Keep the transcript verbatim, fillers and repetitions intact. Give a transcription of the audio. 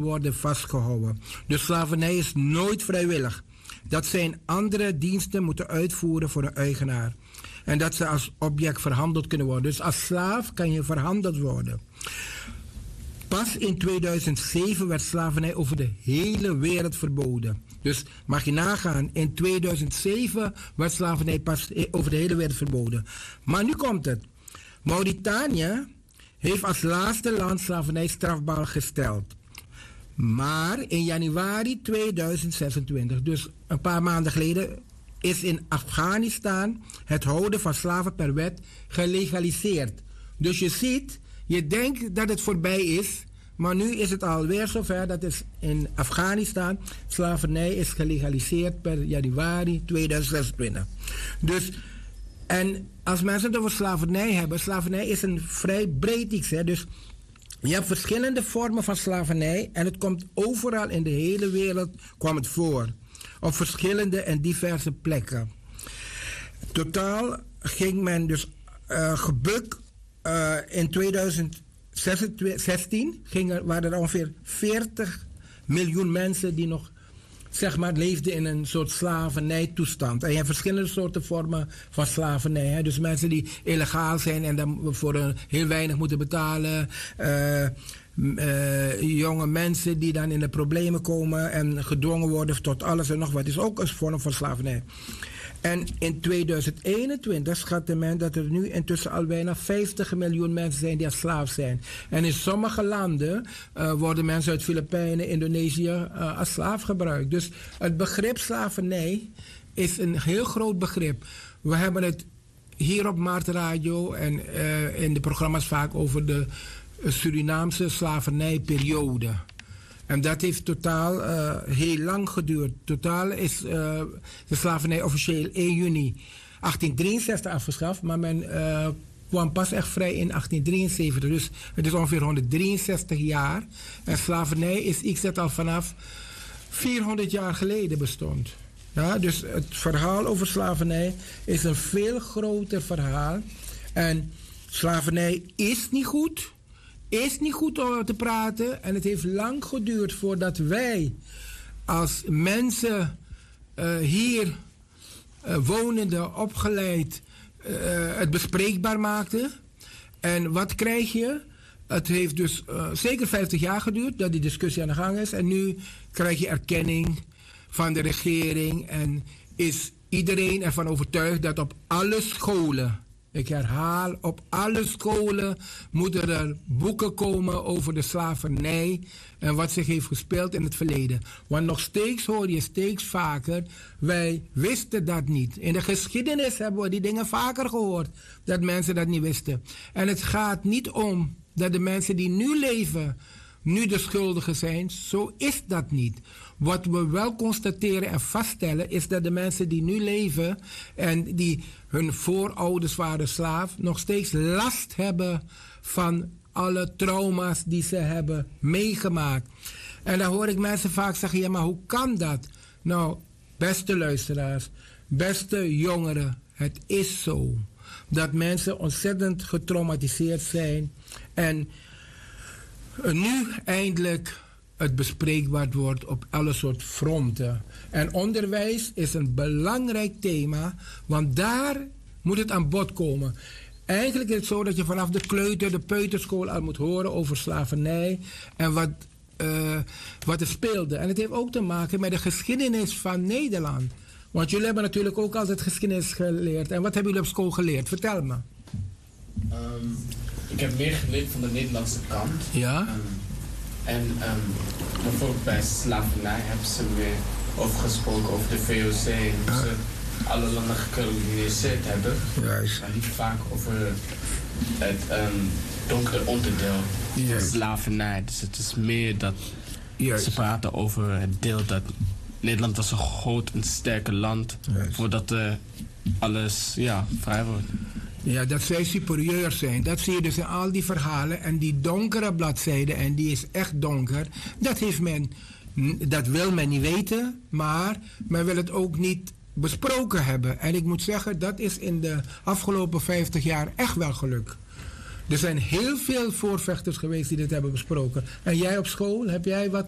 worden vastgehouden. Dus slavernij is nooit vrijwillig. Dat zijn andere diensten moeten uitvoeren voor een eigenaar. En dat ze als object verhandeld kunnen worden. Dus als slaaf kan je verhandeld worden. Pas in tweeduizend zeven werd slavernij over de hele wereld verboden. Dus mag je nagaan, in tweeduizend zeven werd slavernij pas over de hele wereld verboden. Maar nu komt het. Mauritanië heeft als laatste land slavernij strafbaar gesteld. Maar in januari tweeduizend zesentwintig, dus een paar maanden geleden, is in Afghanistan het houden van slaven per wet gelegaliseerd. Dus je ziet, je denkt dat het voorbij is, maar nu is het alweer zover dat is in Afghanistan slavernij is gelegaliseerd per januari tweeduizend zesentwintig. Dus, en als mensen het over slavernij hebben, slavernij is een vrij breed iets. Hè? Dus je hebt verschillende vormen van slavernij en het komt overal in de hele wereld kwam het voor. Op verschillende en diverse plekken. Totaal ging men dus uh, gebukt uh, in tweeduizend zestien gingen, waren er ongeveer veertig miljoen mensen die nog zeg maar leefden in een soort slavernijtoestand. En je hebt verschillende soorten vormen van slavernij. Hè? Dus mensen die illegaal zijn en dan voor een heel weinig moeten betalen. Uh, uh, jonge mensen die dan in de problemen komen en gedwongen worden tot alles en nog wat. Is ook een vorm van slavernij. En in tweeduizend eenentwintig schatte men dat er nu intussen al bijna vijftig miljoen mensen zijn die als slaaf zijn. En in sommige landen uh, worden mensen uit Filipijnen, Indonesië uh, als slaaf gebruikt. Dus het begrip slavernij is een heel groot begrip. We hebben het hier op Maart Radio en uh, in de programma's vaak over de Surinaamse slavernijperiode. En dat heeft totaal uh, heel lang geduurd. Totaal is uh, de slavernij officieel één juni achttien drieënzestig afgeschaft. Maar men uh, kwam pas echt vrij in achttien drieënzeventig. Dus het is ongeveer honderddrieënzestig jaar. En slavernij is iets dat al vanaf vierhonderd jaar geleden bestond. Ja, dus het verhaal over slavernij is een veel groter verhaal. En slavernij is niet goed. Is niet goed om te praten en het heeft lang geduurd voordat wij als mensen uh, hier uh, wonende, opgeleid, uh, het bespreekbaar maakten. En wat krijg je? Het heeft dus uh, zeker vijftig jaar geduurd dat die discussie aan de gang is. En nu krijg je erkenning van de regering en is iedereen ervan overtuigd dat op alle scholen, ik herhaal, op alle scholen moeten er boeken komen over de slavernij en wat zich heeft gespeeld in het verleden. Want nog steeds hoor je steeds vaker, wij wisten dat niet. In de geschiedenis hebben we die dingen vaker gehoord, dat mensen dat niet wisten. En het gaat niet om dat de mensen die nu leven, nu de schuldigen zijn. Zo is dat niet. Wat we wel constateren en vaststellen is dat de mensen die nu leven en die hun voorouders waren slaaf, nog steeds last hebben van alle trauma's die ze hebben meegemaakt. En dan hoor ik mensen vaak zeggen, ja, maar hoe kan dat? Nou, beste luisteraars, beste jongeren, het is zo dat mensen ontzettend getraumatiseerd zijn en nu eindelijk het bespreekbaar wordt op alle soort fronten. En onderwijs is een belangrijk thema, want daar moet het aan bod komen. Eigenlijk is het zo dat je vanaf de kleuter, de peuterschool al moet horen over slavernij en wat, uh, wat er speelde. En het heeft ook te maken met de geschiedenis van Nederland. Want jullie hebben natuurlijk ook altijd geschiedenis geleerd. En wat hebben jullie op school geleerd? Vertel me. Um, ik heb meer geleerd van de Nederlandse kant. Ja? Um, en um, bijvoorbeeld bij slavernij hebben ze meer over gesproken over de V O C. En hoe ja. ze alle landen gekoloniseerd hebben. Juist. Maar niet vaak over het um, donkere onderdeel Juist. van slavernij. Dus het is meer dat Juist. ze praten over het deel dat Nederland was een groot en sterke land. Juist. Voordat uh, alles ja, vrij wordt. Ja, dat zij superieur zijn. Dat zie je dus in al die verhalen. En die donkere bladzijde, en die is echt donker, dat heeft men, dat wil men niet weten, maar men wil het ook niet besproken hebben. En ik moet zeggen, dat is in de afgelopen vijftig jaar echt wel gelukt. Er zijn heel veel voorvechters geweest die dit hebben besproken. En jij op school, heb jij wat